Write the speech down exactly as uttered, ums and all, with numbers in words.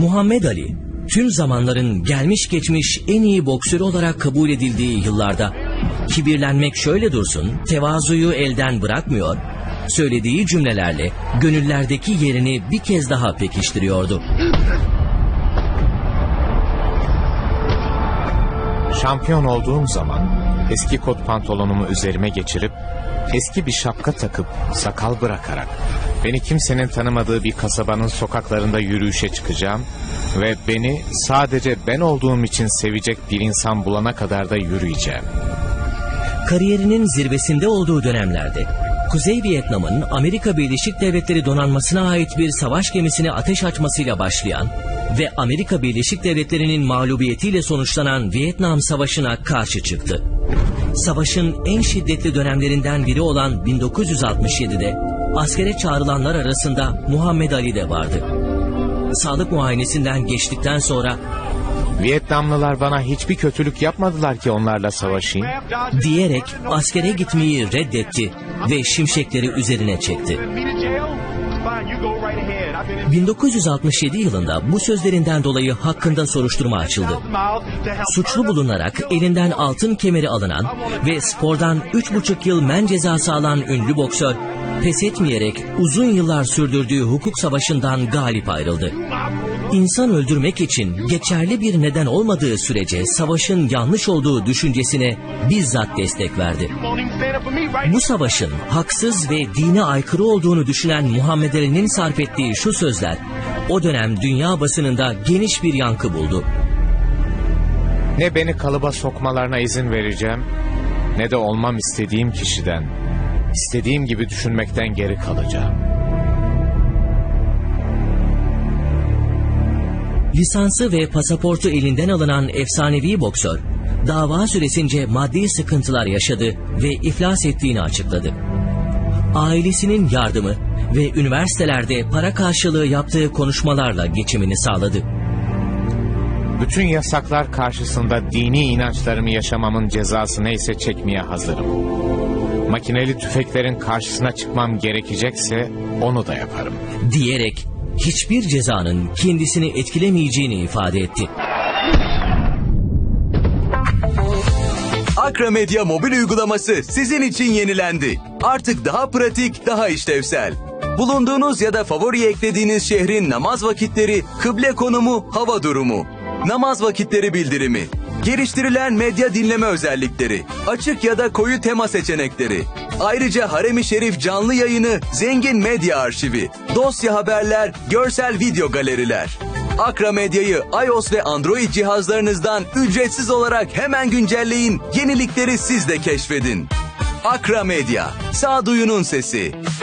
Muhammed Ali, tüm zamanların gelmiş geçmiş en iyi boksörü olarak kabul edildiği yıllarda kibirlenmek şöyle dursun, tevazuyu elden bırakmıyor, söylediği cümlelerle gönüllerdeki yerini bir kez daha pekiştiriyordu. Şampiyon olduğum zaman eski kot pantolonumu üzerime geçirip eski bir şapka takıp sakal bırakarak beni kimsenin tanımadığı bir kasabanın sokaklarında yürüyüşe çıkacağım ve beni sadece ben olduğum için sevecek bir insan bulana kadar da yürüyeceğim. Kariyerinin zirvesinde olduğu dönemlerde Kuzey Vietnam'ın Amerika Birleşik Devletleri donanmasına ait bir savaş gemisine ateş açmasıyla başlayan ve Amerika Birleşik Devletleri'nin mağlubiyetiyle sonuçlanan Vietnam Savaşı'na karşı çıktı. Savaşın en şiddetli dönemlerinden biri olan bin dokuz yüz altmış yedi'de askere çağrılanlar arasında Muhammed Ali de vardı. Sağlık muayenesinden geçtikten sonra Vietnamlılar bana hiçbir kötülük yapmadılar ki onlarla savaşayım diyerek askere gitmeyi reddetti ve şimşekleri üzerine çekti. bin dokuz yüz altmış yedi yılında bu sözlerinden dolayı hakkında soruşturma açıldı. Suçlu bulunarak elinden altın kemeri alınan ve spordan üç buçuk yıl men cezası alan ünlü boksör, pes etmeyerek uzun yıllar sürdürdüğü hukuk savaşından galip ayrıldı. İnsan öldürmek için geçerli bir neden olmadığı sürece savaşın yanlış olduğu düşüncesine bizzat destek verdi. Bu savaşın haksız ve dine aykırı olduğunu düşünen Muhammed Ali'nin sarf ettiği şu sözler o dönem dünya basınında geniş bir yankı buldu. Ne beni kalıba sokmalarına izin vereceğim, ne de olmam istediğim kişiden, istediğim gibi düşünmekten geri kalacağım. Lisansı ve pasaportu elinden alınan efsanevi boksör, dava süresince maddi sıkıntılar yaşadı ve iflas ettiğini açıkladı. Ailesinin yardımı ve üniversitelerde para karşılığı yaptığı konuşmalarla geçimini sağladı. Bütün yasaklar karşısında dini inançlarımı yaşamamın cezası neyse çekmeye hazırım. Makineli tüfeklerin karşısına çıkmam gerekecekse onu da yaparım diyerek hiçbir cezanın kendisini etkilemeyeceğini ifade etti. Akra Medya mobil uygulaması sizin için yenilendi. Artık daha pratik, daha işlevsel. Bulunduğunuz ya da favori eklediğiniz şehrin namaz vakitleri, kıble konumu, hava durumu, namaz vakitleri bildirimi, geliştirilen medya dinleme özellikleri, açık ya da koyu tema seçenekleri, ayrıca Harem-i Şerif canlı yayını, zengin medya arşivi, dosya haberler, görsel video galeriler. Akra Medya'yı iOS ve Android cihazlarınızdan ücretsiz olarak hemen güncelleyin, yenilikleri siz de keşfedin. Akra Medya, sağduyunun sesi.